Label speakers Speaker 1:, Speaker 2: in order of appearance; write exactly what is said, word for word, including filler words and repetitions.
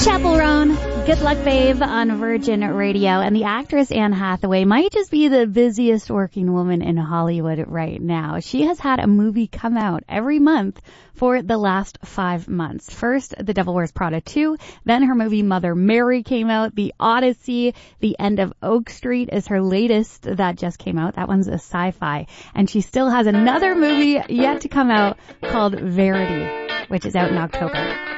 Speaker 1: Chappell Roan, Good Luck Babe on Virgin Radio. And the actress Anne Hathaway might just be the busiest working woman in Hollywood right now. She has had a movie come out every month for the last five months. First, The Devil Wears Prada two. Then her movie Mother Mary came out. The Odyssey, The End of Oak Street is her latest that just came out. That one's a sci-fi. And she still has another movie yet to come out called Verity, which is out in October.